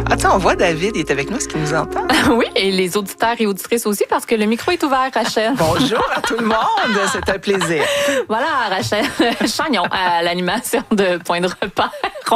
Ah, tiens, on voit David, il est avec nous, est-ce qu'il nous entend? Oui, et les auditeurs et auditrices aussi, parce que le micro est ouvert, Rachel. Bonjour à tout le monde, c'est un plaisir. Voilà, Rachel Chagnon à l'animation de Point de repère.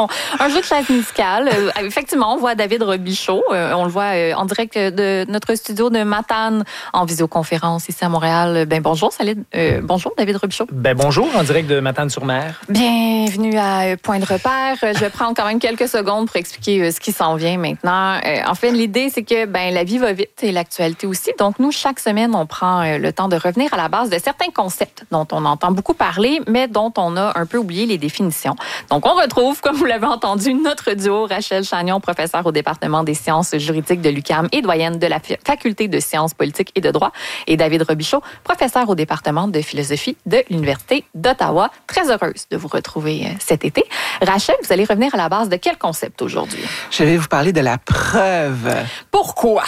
Un jeu de chaise musicale. Effectivement, on voit David Robichaud. On le voit en direct de notre studio de Matane en visioconférence ici à Montréal. Bonjour, bonjour, David Robichaud. Bonjour, en direct de Matane-sur-Mer. Bienvenue à Point de repère. Je vais prendre quand même quelques secondes pour expliquer ce qui s'en vient maintenant. En fait, l'idée, c'est que la vie va vite et l'actualité aussi. Donc, nous, chaque semaine, on prend le temps de revenir à la base de certains concepts dont on entend beaucoup parler, mais dont on a un peu oublié les définitions. Donc, on retrouve, comme vous l'avez entendu, notre duo, Rachel Chagnon, professeure au département des sciences juridiques de l'UQAM et doyenne de la faculté de sciences politiques et de droit, et David Robichaud, professeur au département de philosophie de l'Université d'Ottawa. Très heureuse de vous retrouver cet été. Rachel, vous allez revenir à la base de quel concept aujourd'hui? Je vais vous parler de la preuve. Pourquoi?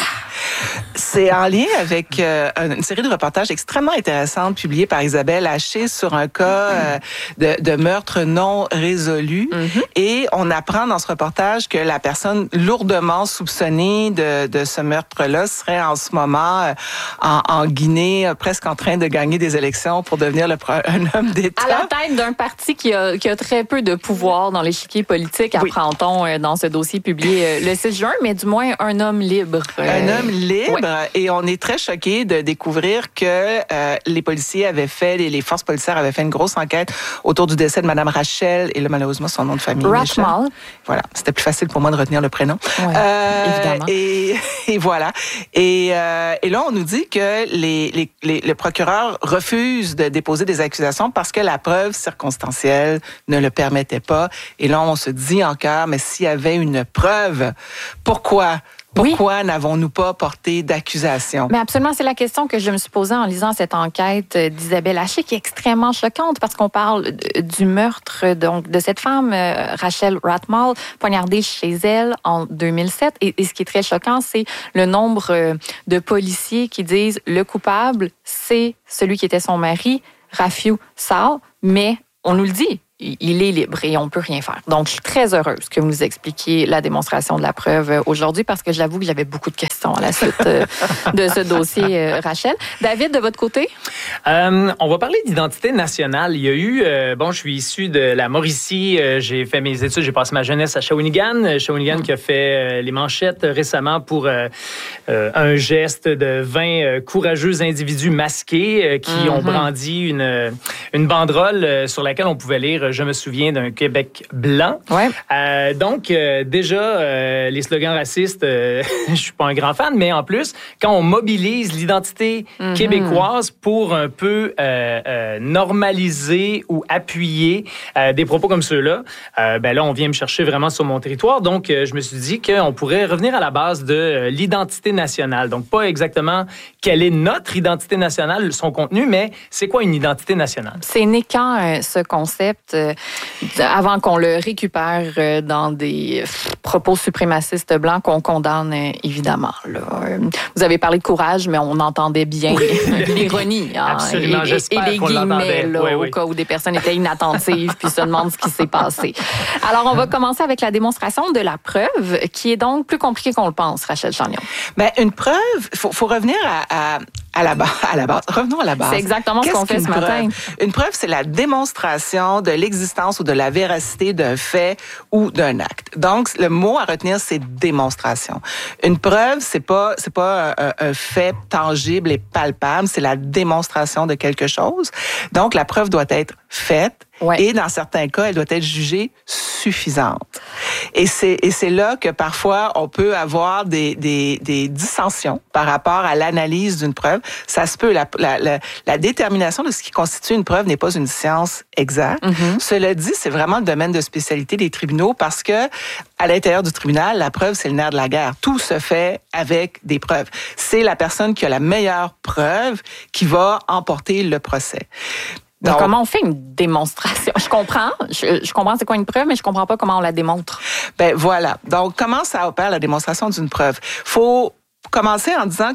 C'est en lien avec une série de reportages extrêmement intéressants publiés par Isabelle Haché sur un cas de meurtre non résolu. Et on apprend dans ce reportage que la personne lourdement soupçonnée de ce meurtre-là serait en ce moment en Guinée, presque en train de gagner des élections pour devenir un homme d'État. À la tête d'un parti qui a très peu de pouvoir dans l'échiquier politique, apprend-on dans ce dossier publié le 6 juin, mais du moins un homme libre. Un homme libre, et on est très choqués de découvrir que les policiers avaient fait, les forces policières avaient fait une grosse enquête autour du décès de Mme Rachel, et là, malheureusement, son nom de famille. Ratmal. Voilà, c'était plus facile pour moi de retenir le prénom. Évidemment. Et voilà. Et là, on nous dit que le procureur refuse de déposer des accusations parce que la preuve circonstancielle ne le permettait pas. Et là, on se dit encore, mais s'il y avait une preuve, pourquoi n'avons-nous pas porté d'accusation? Mais absolument, c'est la question que je me suis posée en lisant cette enquête d'Isabelle Haché, qui est extrêmement choquante parce qu'on parle du meurtre de cette femme, Rachel Ratmal, poignardée chez elle en 2007. Et ce qui est très choquant, c'est le nombre de policiers qui disent le coupable, c'est celui qui était son mari, Rafiou Sall, mais on nous le dit. Il est libre et on ne peut rien faire. Donc, je suis très heureuse que vous nous expliquiez la démonstration de la preuve aujourd'hui parce que j'avoue que j'avais beaucoup de questions à la suite de ce dossier, Rachel. David, de votre côté? On va parler d'identité nationale. Il y a eu, je suis issu de la Mauricie, j'ai fait mes études, j'ai passé ma jeunesse à Shawinigan. Shawinigan qui a fait les manchettes récemment pour un geste de 20 courageux individus masqués qui ont brandi une banderole sur laquelle on pouvait lire « Je me souviens d'un Québec blanc ». Donc, déjà, les slogans racistes, je suis pas un grand fan, mais en plus, quand on mobilise l'identité québécoise pour un peu normaliser ou appuyer des propos comme ceux-là, là, on vient me chercher vraiment sur mon territoire. Donc, je me suis dit qu'on pourrait revenir à la base de l'identité nationale. Donc, pas exactement quelle est notre identité nationale, son contenu, mais c'est quoi une identité nationale? C'est né quand, ce concept, avant qu'on le récupère dans des propos suprémacistes blancs qu'on condamne, évidemment. Là. Vous avez parlé de courage, mais on entendait bien l'ironie. Absolument, j'espère et les guillemets, au cas où des personnes étaient inattentives puis se demandent ce qui s'est passé. Alors, on va commencer avec la démonstration de la preuve, qui est donc plus compliquée qu'on le pense, Rachel Chagnon. Une preuve, faut revenir à la base. Revenons à la base. C'est exactement ce qu'on fait ce matin. Une preuve, c'est la démonstration de l'existence ou de la véracité d'un fait ou d'un acte. Donc, le mot à retenir, c'est démonstration. Une preuve, c'est pas un fait tangible et palpable, c'est la démonstration de quelque chose. Donc, la preuve doit être faite. Et dans certains cas, elle doit être jugée suffisante. Et c'est là que parfois on peut avoir des dissensions par rapport à l'analyse d'une preuve. Ça se peut. La détermination de ce qui constitue une preuve n'est pas une science exacte. Cela dit, c'est vraiment le domaine de spécialité des tribunaux parce que à l'intérieur du tribunal, la preuve, c'est le nerf de la guerre. Tout se fait avec des preuves. C'est la personne qui a la meilleure preuve qui va emporter le procès. Donc, comment on fait une démonstration? Je comprends c'est quoi une preuve, mais je comprends pas comment on la démontre. Voilà. Donc, comment ça opère la démonstration d'une preuve? Faut commencer en disant que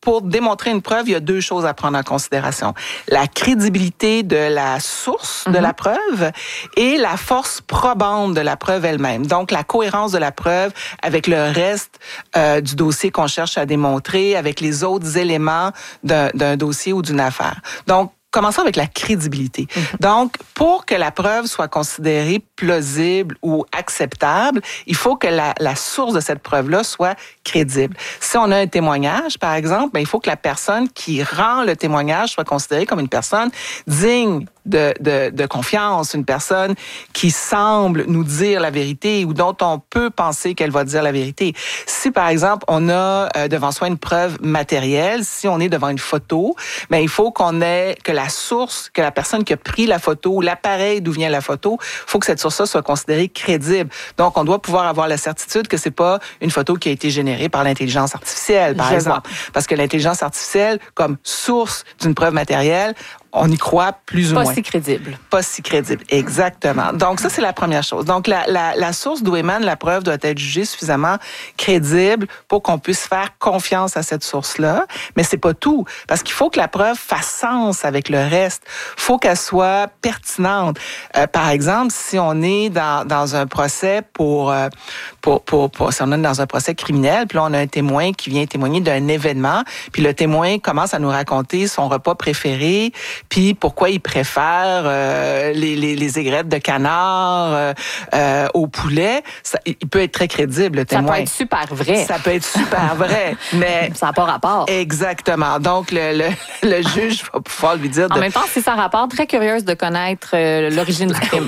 pour démontrer une preuve, il y a deux choses à prendre en considération. La crédibilité de la source de la preuve et la force probante de la preuve elle-même. Donc, la cohérence de la preuve avec le reste du dossier qu'on cherche à démontrer, avec les autres éléments d'un dossier ou d'une affaire. Donc, commençons avec la crédibilité. Donc, pour que la preuve soit considérée plausible ou acceptable, il faut que la source de cette preuve-là soit crédible. Si on a un témoignage, par exemple, ben, il faut que la personne qui rend le témoignage soit considérée comme une personne digne de confiance, une personne qui semble nous dire la vérité ou dont on peut penser qu'elle va dire la vérité. Si, par exemple, on a devant soi une preuve matérielle, si on est devant une photo, ben, il faut qu'on ait que la source, que la personne qui a pris la photo, l'appareil d'où vient la photo, il faut que cette source-là soit considérée crédible. Donc, on doit pouvoir avoir la certitude que c'est pas une photo qui a été générée par l'intelligence artificielle, par exemple. Parce que l'intelligence artificielle, comme source d'une preuve matérielle, on y croit plus ou moins. Pas si crédible. Pas si crédible, exactement. Donc, ça, c'est la première chose. Donc, la source d'où émane la preuve doit être jugée suffisamment crédible pour qu'on puisse faire confiance à cette source-là. Mais c'est pas tout, parce qu'il faut que la preuve fasse sens avec le reste. Faut qu'elle soit pertinente. Par exemple, si on est dans un procès si on est dans un procès criminel, puis là, on a un témoin qui vient témoigner d'un événement, puis le témoin commence à nous raconter son repas préféré, puis pourquoi il préfère les aigrettes de canard au poulet. Il peut être très crédible, le témoin. Ça peut être super vrai. Ça peut être super vrai, mais... Ça n'a pas rapport. Exactement. Donc, le juge va pouvoir lui dire... En même temps, si ça rapporte, très curieuse de connaître l'origine du crime.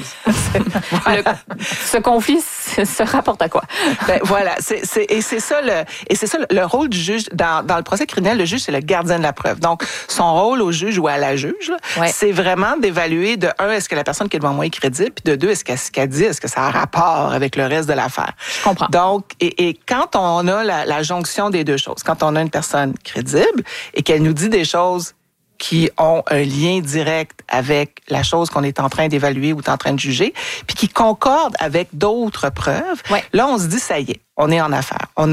Ce conflit se rapporte à quoi? Ben, voilà. C'est ça le rôle du juge. Dans le procès criminel, le juge, c'est le gardien de la preuve. Donc, son rôle au juge ou à la juge, c'est vraiment d'évaluer, de un, est-ce que la personne qui est devant moi est crédible, puis de deux, est-ce qu'elle dit, est-ce que ça a rapport avec le reste de l'affaire. Je comprends. Donc, et quand on a la jonction des deux choses, quand on a une personne crédible et qu'elle nous dit des choses qui ont un lien direct avec la chose qu'on est en train d'évaluer ou en train de juger, puis qui concordent avec d'autres preuves, là, on se dit, ça y est, on est en affaires. On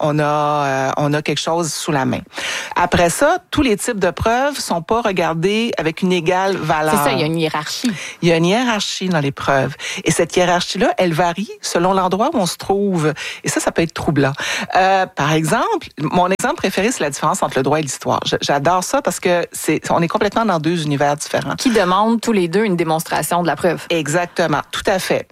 a quelque chose sous la main. Après ça, tous les types de preuves sont pas regardés avec une égale valeur. C'est ça, il y a une hiérarchie. Il y a une hiérarchie dans les preuves. Et cette hiérarchie-là, elle varie selon l'endroit où on se trouve. Et ça peut être troublant. Par exemple, mon exemple préféré, c'est la différence entre le droit et l'histoire. J'adore ça parce que on est complètement dans deux univers différents. Qui demandent tous les deux une démonstration de la preuve. Exactement, tout à fait.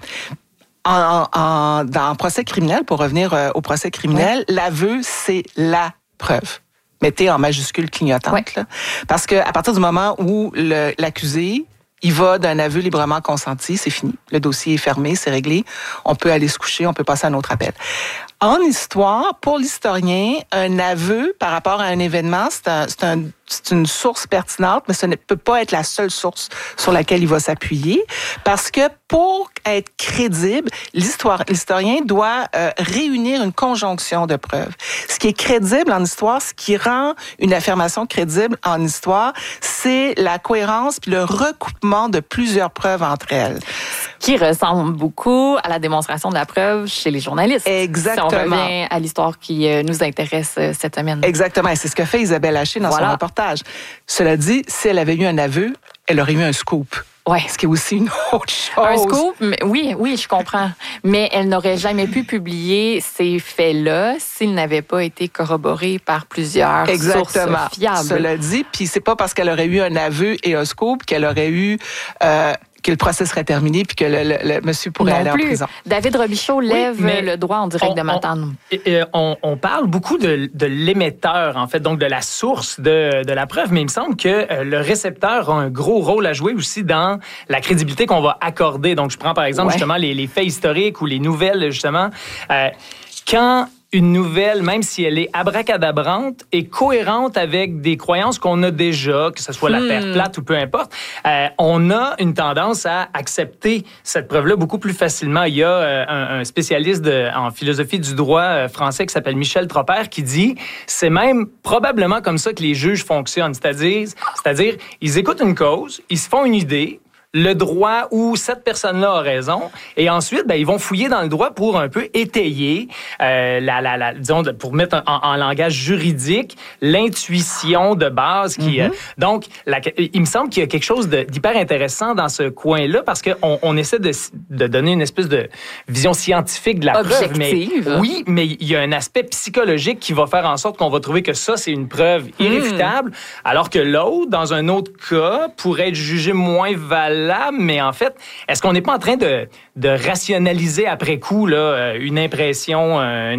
Dans un procès criminel, pour revenir au procès criminel, l'aveu, c'est la preuve. Mettez en majuscule clignotante, là, parce que à partir du moment où l'accusé, il va d'un aveu librement consenti, c'est fini. Le dossier est fermé, c'est réglé. On peut aller se coucher, on peut passer à un autre appel. En histoire, pour l'historien, un aveu par rapport à un événement, c'est une source pertinente, mais ce ne peut pas être la seule source sur laquelle il va s'appuyer, parce que pour être crédible, l'historien doit réunir une conjonction de preuves. Ce qui est crédible en histoire, ce qui rend une affirmation crédible en histoire, c'est la cohérence puis le recoupement de plusieurs preuves entre elles. Qui ressemble beaucoup à la démonstration de la preuve chez les journalistes. Exactement. Si on revient à l'histoire qui nous intéresse cette semaine. Exactement. Et c'est ce que fait Isabelle Haché dans son reportage. Cela dit, si elle avait eu un aveu, elle aurait eu un scoop. Ouais. Ce qui est aussi une autre chose. Un scoop, mais oui, je comprends. Mais elle n'aurait jamais pu publier ces faits-là s'ils n'avaient pas été corroborés par plusieurs sources fiables. Cela dit, puis c'est pas parce qu'elle aurait eu un aveu et un scoop qu'elle aurait eu... que le procès serait terminé puis que le monsieur pourrait aller en prison. David Robichaud lève le droit en direct de Matane. On parle beaucoup de l'émetteur, en fait, donc de la source de la preuve, mais il me semble que le récepteur a un gros rôle à jouer aussi dans la crédibilité qu'on va accorder. Donc, je prends par exemple justement les faits historiques ou les nouvelles, justement. Quand une nouvelle, même si elle est abracadabrante, est cohérente avec des croyances qu'on a déjà, que ce soit la Terre plate ou peu importe, on a une tendance à accepter cette preuve-là beaucoup plus facilement. Il y a un spécialiste en philosophie du droit français qui s'appelle Michel Tropper qui dit « c'est même probablement comme ça que les juges fonctionnent », c'est-à-dire ils écoutent une cause, ils se font une idée, le droit où cette personne-là a raison. Et ensuite, ben, ils vont fouiller dans le droit pour un peu étayer, disons, pour mettre en langage juridique, l'intuition de base qui... donc, il me semble qu'il y a quelque chose d'hyper intéressant dans ce coin-là parce qu'on essaie de donner une espèce de vision scientifique de la preuve. Mais il y a un aspect psychologique qui va faire en sorte qu'on va trouver que ça, c'est une preuve irréfutable, alors que l'autre, dans un autre cas, pourrait être jugé moins valable. Mais en fait, est-ce qu'on n'est pas en train de rationaliser après coup là, une impression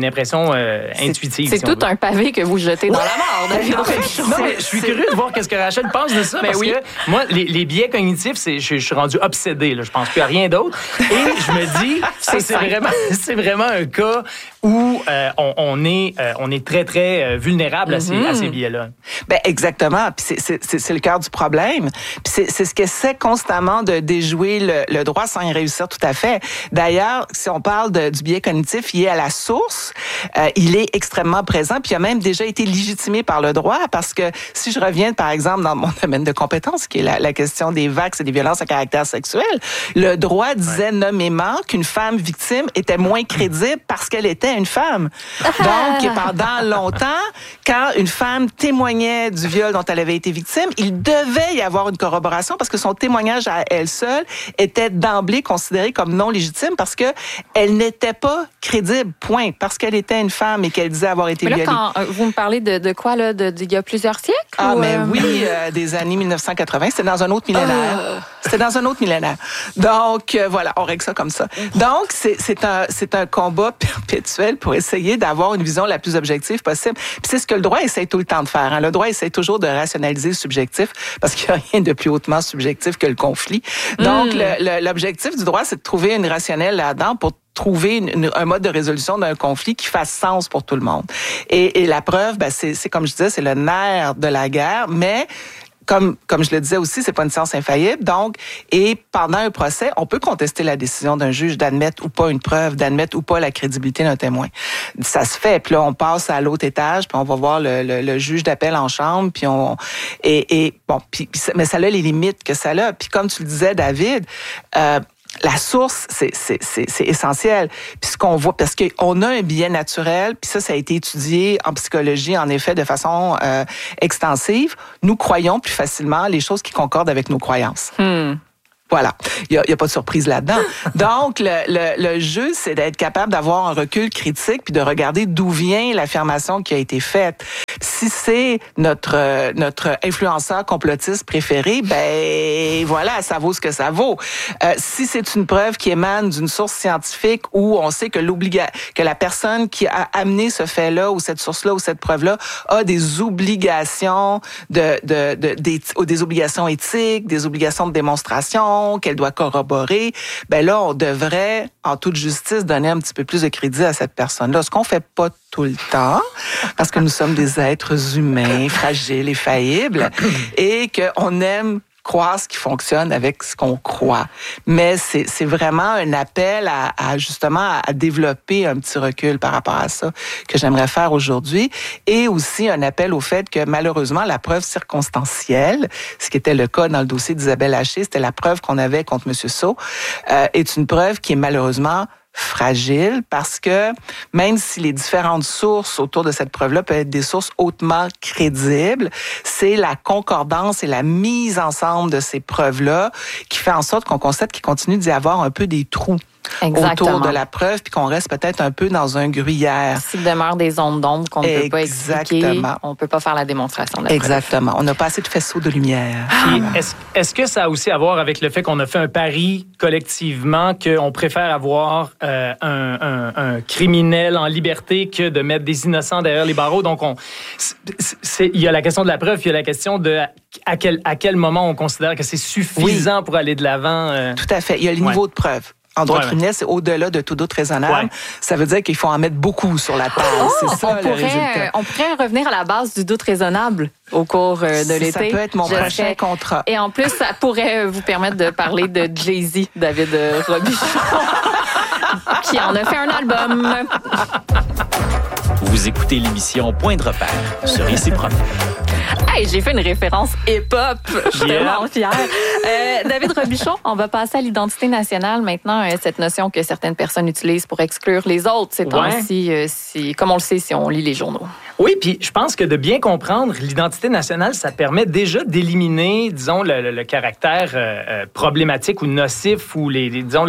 intuitive? C'est tout un pavé que vous jetez dans la mort, David. Je suis curieux de voir qu'est-ce que Rachel pense de ça, parce que moi, les biais cognitifs, je suis rendu obsédé. Là, je pense plus à rien d'autre. Et je me dis, c'est vraiment un cas où on est très, très vulnérable à ces biais-là. Ben exactement. Puis c'est le cœur du problème. Puis c'est ce qu'essaie constamment de déjouer le droit sans y réussir tout à fait. D'ailleurs, si on parle du biais cognitif lié à la source, il est extrêmement présent, puis il a même déjà été légitimé par le droit, parce que si je reviens, par exemple, dans mon domaine de compétence, qui est la question des VAX et des violences à caractère sexuel, le droit disait nommément qu'une femme victime était moins crédible parce qu'elle était une femme. Donc, pendant longtemps, quand une femme témoignait du viol dont elle avait été victime, il devait y avoir une corroboration parce que son témoignage à elle seule était d'emblée considéré comme non légitime parce que elle n'était pas crédible, point, parce qu'elle était une femme et qu'elle disait avoir été violée. Quand vous me parlez de quoi, là, il y a plusieurs siècles? Mais oui, des années 1980, c'était dans un autre millénaire. C'était dans un autre millénaire. Donc, voilà, on règle ça comme ça. Donc, c'est un combat perpétuel pour essayer d'avoir une vision la plus objective possible. Puis c'est ce que le droit essaie tout le temps de faire. Hein. Le droit essaie toujours de rationaliser le subjectif parce qu'il n'y a rien de plus hautement subjectif que le conflit. Donc, l'objectif du droit, c'est de trouver une rationnelle là-dedans pour trouver un mode de résolution d'un conflit qui fasse sens pour tout le monde. Et la preuve, ben, c'est comme je disais, c'est le nerf de la guerre, mais comme je le disais aussi, c'est pas une science infaillible. Donc, et pendant un procès, on peut contester la décision d'un juge d'admettre ou pas une preuve, d'admettre ou pas la crédibilité d'un témoin. Ça se fait. Puis là, on passe à l'autre étage, puis on va voir le juge d'appel en chambre, puis mais ça a les limites que ça a. Puis comme tu le disais, David, la source, c'est essentiel. Puis ce qu'on voit, parce qu'on a un biais naturel, puis ça a été étudié en psychologie, en effet, de façon extensive. Nous croyons plus facilement les choses qui concordent avec nos croyances. Voilà. Il y a pas de surprise là-dedans. Donc, le jeu, c'est d'être capable d'avoir un recul critique puis de regarder d'où vient l'affirmation qui a été faite. Si c'est notre influenceur complotiste préféré, ben voilà, ça vaut ce que ça vaut. Si c'est une preuve qui émane d'une source scientifique où on sait que la personne qui a amené ce fait-là ou cette source-là ou cette preuve-là a des obligations des obligations éthiques, des obligations de démonstration, qu'elle doit corroborer, ben là, on devrait, en toute justice, donner un petit peu plus de crédit à cette personne-là. Ce qu'on fait pas tout le temps, parce que nous sommes des êtres humains, fragiles et faillibles, et qu'on aime croire ce qui fonctionne avec ce qu'on croit. Mais c'est vraiment un appel justement à développer un petit recul par rapport à ça que j'aimerais faire aujourd'hui, et aussi un appel au fait que malheureusement la preuve circonstancielle, ce qui était le cas dans le dossier d'Isabelle Haché, c'était la preuve qu'on avait contre M. Sceaux, est une preuve qui est malheureusement fragile parce que même si les différentes sources autour de cette preuve-là peuvent être des sources hautement crédibles, c'est la concordance et la mise ensemble de ces preuves-là qui fait en sorte qu'on constate qu'il continue d'y avoir un peu des trous. Autour de la preuve, puis qu'on reste peut-être un peu dans un gruyère. S'il demeure des zones d'ombre qu'on ne peut pas expliquer, on ne peut pas faire la démonstration de la Exactement. Preuve. On n'a pas assez de faisceaux de lumière. Puis, est-ce que ça a aussi à voir avec le fait qu'on a fait un pari collectivement qu'on préfère avoir un criminel en liberté que de mettre des innocents derrière les barreaux? Donc, il y a la question de la preuve, puis il y a la question de à quel moment on considère que c'est suffisant pour aller de l'avant. Tout à fait. Il y a le niveau de preuve. En droit criminel, c'est au-delà de tout doute raisonnable. Ça veut dire qu'il faut en mettre beaucoup sur la table. C'est ça le résultat. On pourrait revenir à la base du doute raisonnable au cours de l'été. Ça peut être mon prochain contrat. Et en plus, ça pourrait vous permettre de parler de Jay-Z, David Robichaud, qui en a fait un album. Vous écoutez l'émission Point de repère sur Ici Promet. Hey, j'ai fait une référence hip-hop. Je suis tellement fière. David Robichaud, on va passer à l'identité nationale maintenant. Cette notion que certaines personnes utilisent pour exclure les autres, c'est comme on le sait si on lit les journaux. Oui, puis je pense que de bien comprendre l'identité nationale, ça permet déjà d'éliminer, disons, le caractère problématique ou nocif ou disons,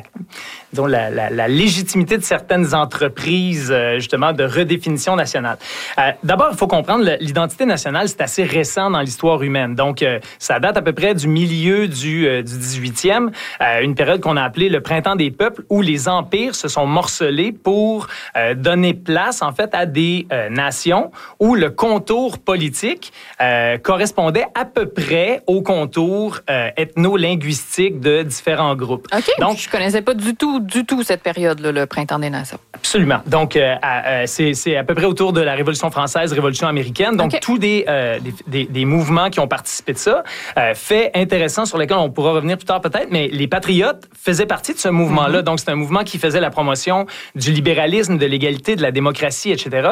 la légitimité de certaines entreprises, justement, de redéfinition nationale. D'abord, il faut comprendre, l'identité nationale, c'est assez récent dans l'histoire humaine. Donc, ça date à peu près du milieu du 18e, une période qu'on a appelée le printemps des peuples, où les empires se sont morcelés pour donner place, en fait, à des nations où le contour politique correspondait à peu près au contour ethno-linguistique de différents groupes. OK, donc je connaissais pas du tout cette période-là, le printemps des nations. Absolument. Donc, c'est à peu près autour de la Révolution française, Révolution américaine. Donc, tous des mouvements qui ont participé de ça. Fait intéressant sur lesquels on pourra revenir plus tard peut-être, mais les patriotes faisaient partie de ce mouvement-là. Donc, c'est un mouvement qui faisait la promotion du libéralisme, de l'égalité, de la démocratie, etc.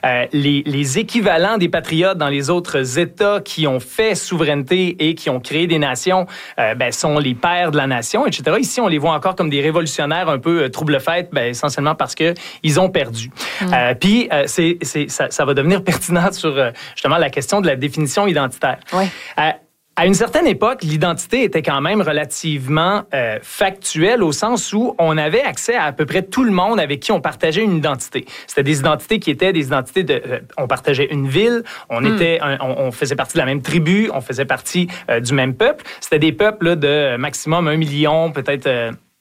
Les équivalents des patriotes dans les autres États qui ont fait souveraineté et qui ont créé des nations sont les pères de la nation, etc. Ici, on les voit encore comme des révolutionnaires un peu trouble-fête, essentiellement parce que ils ont perdu. Puis, ça va devenir pertinent sur justement la question de la définition identitaire. Oui. À une certaine époque, l'identité était quand même relativement factuelle au sens où on avait accès à peu près tout le monde avec qui on partageait une identité. C'était des identités qui étaient des identités on partageait une ville, on faisait partie de la même tribu, on faisait partie du même peuple. C'était des peuples là, de maximum 1 million, peut-être...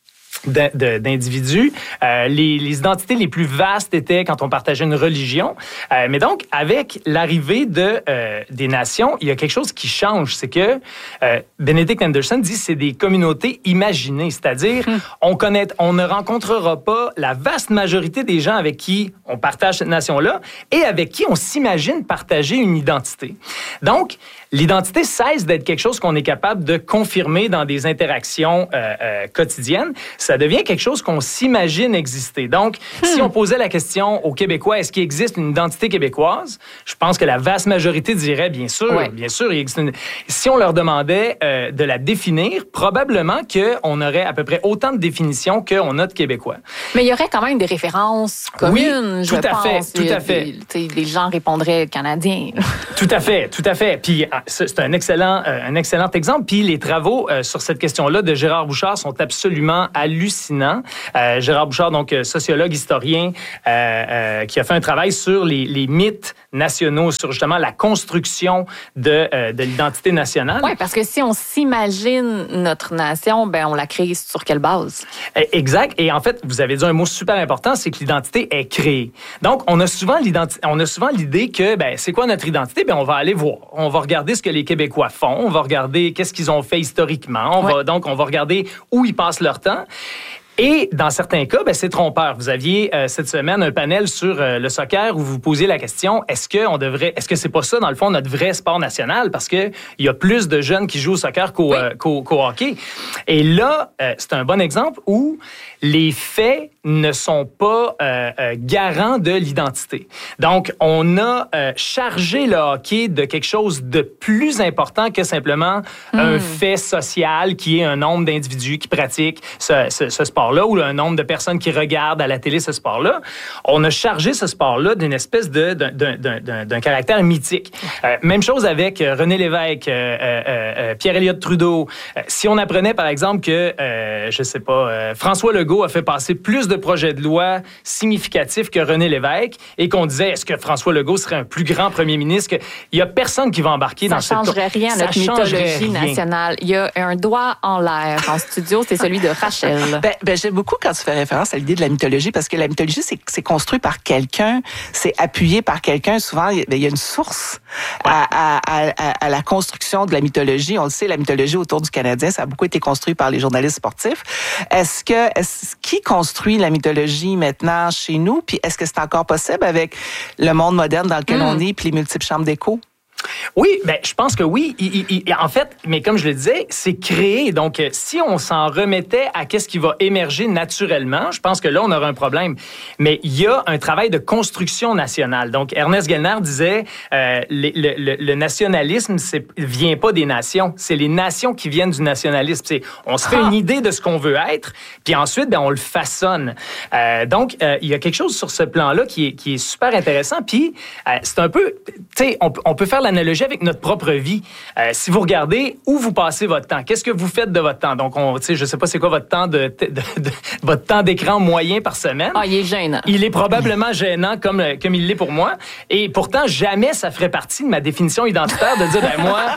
d'individus. Les identités les plus vastes étaient quand on partageait une religion. Mais donc, avec l'arrivée des nations, il y a quelque chose qui change. C'est que Benedict Anderson dit que c'est des communautés imaginées. C'est-à-dire, on ne rencontrera pas la vaste majorité des gens avec qui on partage cette nation-là et avec qui on s'imagine partager une identité. Donc, l'identité cesse d'être quelque chose qu'on est capable de confirmer dans des interactions quotidiennes. Ça devient quelque chose qu'on s'imagine exister. Donc, si on posait la question aux Québécois, est-ce qu'il existe une identité québécoise? Je pense que la vaste majorité dirait bien sûr, bien sûr. Il existe Si on leur demandait de la définir, probablement qu'on aurait à peu près autant de définitions qu'on a de Québécois. Mais il y aurait quand même des références communes, tout à fait. Les gens répondraient Canadiens. Tout à fait. Puis, c'est un excellent exemple. Puis, les travaux sur cette question-là de Gérard Bouchard sont absolument hallucinants. Gérard Bouchard, donc sociologue, historien, qui a fait un travail sur les mythes nationaux, sur justement la construction de l'identité nationale. Oui, parce que si on s'imagine notre nation, on la crée sur quelle base? Exact. Et en fait, vous avez dit un mot super important, c'est que l'identité est créée. Donc, on a souvent l'idée que, c'est quoi notre identité? On va aller voir. On va regarder ce que les Québécois font. On va regarder qu'est-ce qu'ils ont fait historiquement. On va regarder où ils passent leur temps. Et dans certains cas, c'est trompeur. Vous aviez cette semaine un panel sur le soccer où vous posiez la question, est-ce que c'est pas ça, dans le fond, notre vrai sport national? Parce que il y a plus de jeunes qui jouent au soccer qu'au hockey. Et là, c'est un bon exemple où les faits ne sont pas garants de l'identité. Donc, on a chargé le hockey de quelque chose de plus important que simplement un fait social qui est un nombre d'individus qui pratiquent ce sport-là ou un nombre de personnes qui regardent à la télé ce sport-là. On a chargé ce sport-là d'une espèce d'un caractère mythique. Même chose avec René Lévesque, Pierre-Éliott Trudeau. Si on apprenait, par exemple, que, François Legault a fait passer plus de projets de loi significatifs que René Lévesque et qu'on disait, est-ce que François Legault serait un plus grand premier ministre? Il n'y a personne qui va embarquer dans cette... Ça ne changerait rien à notre mythologie nationale. Il y a un doigt en l'air en studio, c'est celui de Rachel. J'aime beaucoup quand tu fais référence à l'idée de la mythologie, parce que la mythologie, c'est construit par quelqu'un, c'est appuyé par quelqu'un. Souvent, il y a une source à la construction de la mythologie. On le sait, la mythologie autour du Canadien, ça a beaucoup été construit par les journalistes sportifs. Qui construit la mythologie maintenant chez nous? Puis est-ce que c'est encore possible avec le monde moderne dans lequel on est, puis les multiples chambres d'écho? Oui, ben je pense que oui. En fait, mais comme je le disais, c'est créé. Donc, si on s'en remettait à qu'est-ce qui va émerger naturellement, je pense que là, on aurait un problème. Mais il y a un travail de construction nationale. Donc, Ernest Gellner disait, le nationalisme, vient pas des nations. C'est les nations qui viennent du nationalisme. On se fait une idée de ce qu'on veut être, puis ensuite, ben, on le façonne. Donc, il y a quelque chose sur ce plan-là qui est super intéressant. Puis, c'est un peu, tu sais, on peut faire l'analogie avec notre propre vie. Si vous regardez où vous passez votre temps, qu'est-ce que vous faites de votre temps? Donc, je sais pas c'est quoi votre temps votre temps d'écran moyen par semaine. Ah, il est gênant. Il est probablement gênant comme il l'est pour moi. Et pourtant, jamais ça ferait partie de ma définition identitaire de dire, ben moi,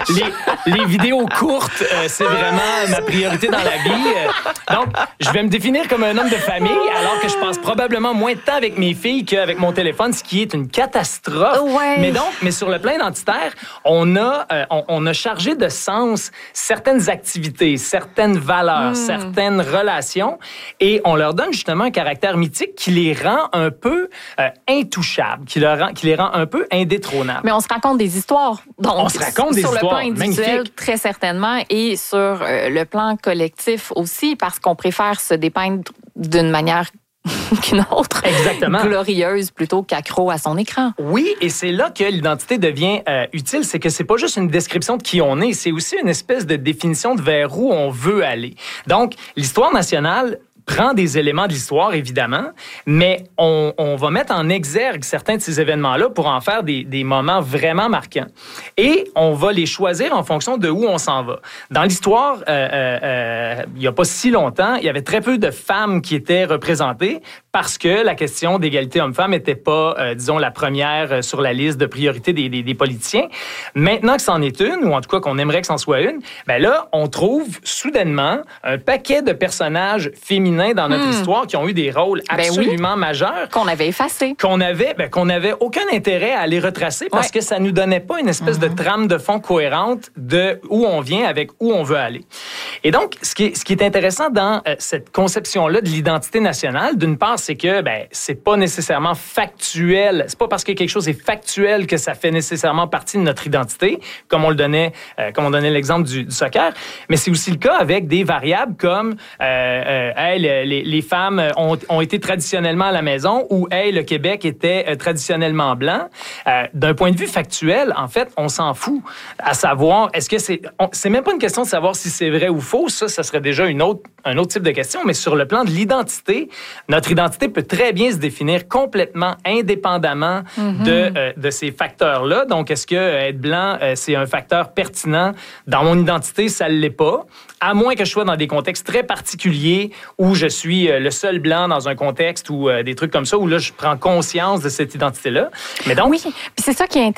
les vidéos courtes, c'est vraiment ma priorité dans la vie. Donc, je vais me définir comme un homme de famille alors que je passe probablement moins de temps avec mes filles qu'avec mon téléphone, ce qui est une catastrophe. Ouais. Mais sur le plan identitaire, on a chargé de sens certaines activités, certaines valeurs, certaines relations, et on leur donne justement un caractère mythique qui les rend un peu intouchables, qui les rend un peu indétrônables. Mais on se raconte des histoires. Donc, on se raconte des histoires. Sur le plan individuel, magnifique. très certainement, et sur le plan collectif aussi, parce qu'on préfère se dépeindre d'une manière qu'une autre. Exactement. Glorieuse plutôt qu'accro à son écran. Oui, et c'est là que l'identité devient utile. C'est que c'est pas juste une description de qui on est, c'est aussi une espèce de définition de vers où on veut aller. Donc, l'histoire nationale prend des éléments de l'histoire, évidemment, mais on va mettre en exergue certains de ces événements-là pour en faire des moments vraiment marquants. Et on va les choisir en fonction de où on s'en va. Dans l'histoire, il n'y a pas si longtemps, il y avait très peu de femmes qui étaient représentées parce que la question d'égalité homme-femme n'était pas, disons, la première sur la liste de priorités des politiciens. Maintenant que c'en est une, ou en tout cas qu'on aimerait que c'en soit une, ben là, on trouve soudainement un paquet de personnages féminins dans notre histoire qui ont eu des rôles absolument majeurs. Qu'on avait effacés. Qu'on avait aucun intérêt à les retracer parce que ça nous donnait pas une espèce de trame de fond cohérente de où on vient avec où on veut aller. Et donc, ce qui est intéressant dans cette conception-là de l'identité nationale, d'une part, c'est que c'est pas nécessairement factuel. C'est pas parce que quelque chose est factuel que ça fait nécessairement partie de notre identité, comme on donnait l'exemple du soccer. Mais c'est aussi le cas avec des variables comme les femmes ont été traditionnellement à la maison ou le Québec était traditionnellement blanc. D'un point de vue factuel, en fait, on s'en fout. À savoir, est-ce que c'est même pas une question de savoir si c'est vrai ou faux. Ça serait déjà un autre type de question. Mais sur le plan de l'identité, notre identité peut très bien se définir complètement indépendamment de ces facteurs-là. Donc, est-ce que être blanc, c'est un facteur pertinent? Dans mon identité, ça ne l'est pas. À moins que je sois dans des contextes très particuliers où je suis le seul blanc dans un contexte ou des trucs comme ça, où là, je prends conscience de cette identité-là. Mais donc... Oui, puis c'est ça qui est intéressant.